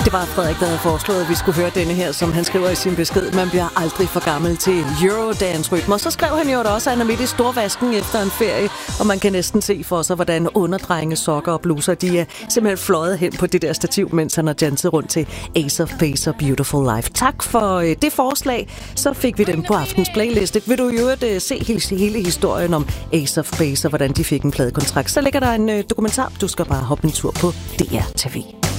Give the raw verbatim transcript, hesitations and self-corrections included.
Det var Frederik, der havde foreslået, at vi skulle høre denne her, som han skriver i sin besked. Man bliver aldrig for gammel til Eurodance-rytmer. Så skrev han jo også, at han er midt i storvasken efter en ferie, og man kan næsten se for sig, hvordan underdrenge, sokker og bluser, de er simpelthen fløjet hen på det der stativ, mens han har danset rundt til Ace of Base og Beautiful Life. Tak for øh, det forslag. Så fik vi dem på aftens playliste. Vil du jo øh, se hele, hele historien om Ace of Base og hvordan de fik en pladekontrakt, så ligger der en øh, dokumentar. Du skal bare hoppe en tur på D R T V.